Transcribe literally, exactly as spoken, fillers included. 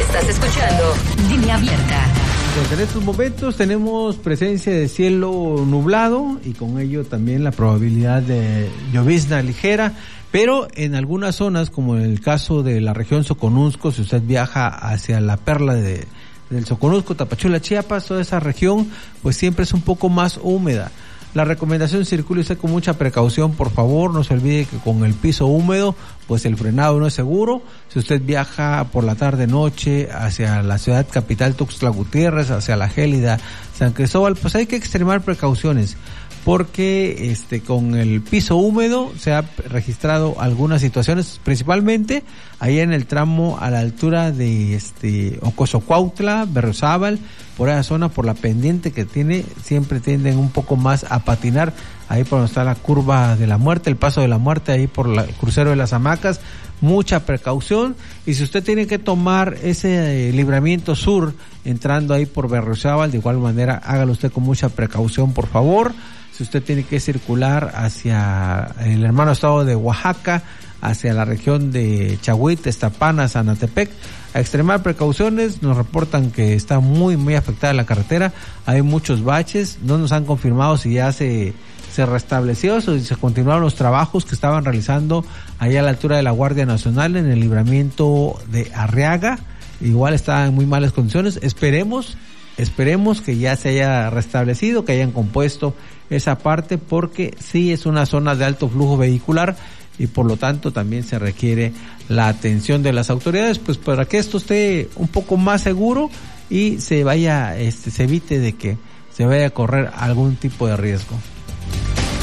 Estás escuchando Línea Abierta. Pues en estos momentos tenemos presencia de cielo nublado y con ello también la probabilidad de llovizna ligera, pero en algunas zonas, como en el caso de la región Soconusco, si usted viaja hacia la perla de, del Soconusco, Tapachula, Chiapas, toda esa región, pues siempre es un poco más húmeda. La recomendación: circule usted con mucha precaución, por favor. No se olvide que con el piso húmedo, pues el frenado no es seguro. Si usted viaja por la tarde noche hacia la ciudad capital Tuxtla Gutiérrez, hacia la gélida San Cristóbal, pues hay que extremar precauciones, porque este con el piso húmedo se ha registrado algunas situaciones, principalmente ahí en el tramo a la altura de este Ocosocuautla, Berriozábal, por esa zona, por la pendiente que tiene, siempre tienden un poco más a patinar, ahí por donde está la curva de la muerte, el paso de la muerte, ahí por la, el crucero de las Hamacas. Mucha precaución, y si usted tiene que tomar ese eh, libramiento sur entrando ahí por Berriozábal, de igual manera hágalo usted con mucha precaución, por favor. Si usted tiene que circular hacia el hermano estado de Oaxaca, hacia la región de Chahuit, Iztapana, Zanatepec, a extremar precauciones. Nos reportan que está muy muy afectada la carretera, hay muchos baches, no nos han confirmado si ya se se restableció o si se continuaron los trabajos que estaban realizando allá a la altura de la Guardia Nacional en el libramiento de Arriaga. Igual está en muy malas condiciones. Esperemos, esperemos que ya se haya restablecido, que hayan compuesto esa parte, porque sí es una zona de alto flujo vehicular y por lo tanto también se requiere la atención de las autoridades, pues para que esto esté un poco más seguro y se vaya, este, se evite de que se vaya a correr algún tipo de riesgo.